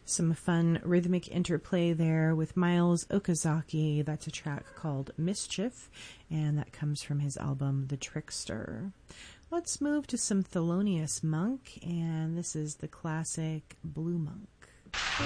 Some fun rhythmic interplay there with Miles Okazaki. That's a track called Mischief, and that comes from his album The Trickster. Let's move to some Thelonious Monk, and this is the classic Blue Monk.